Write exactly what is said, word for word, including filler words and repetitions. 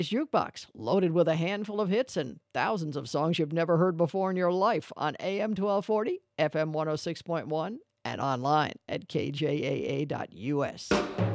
Jukebox, loaded with a handful of hits and thousands of songs you've never heard before in your life on A M twelve forty, F M one oh six point one, and online at K J A A dot U S.